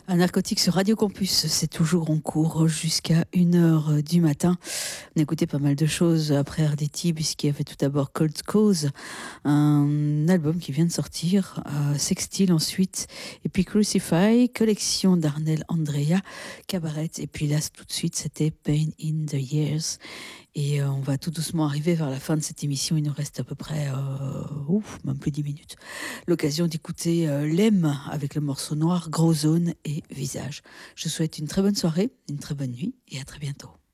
Un narcotique sur Radio Campus, c'est toujours en cours jusqu'à 1 heure du matin. On a écouté pas mal de choses après RDT, puisqu'il y avait tout d'abord Cold Cause, un album qui vient de sortir, Sextile ensuite, et puis Crucify, collection d'Arnel Andrea, Cabaret, et puis là tout de suite c'était Pain in the Years. Et on va tout doucement arriver vers la fin de cette émission. Il nous reste à peu près, même plus 10 minutes. L'occasion d'écouter Lem avec le morceau noir, Gros Zone et Visage. Je vous souhaite une très bonne soirée, une très bonne nuit et à très bientôt.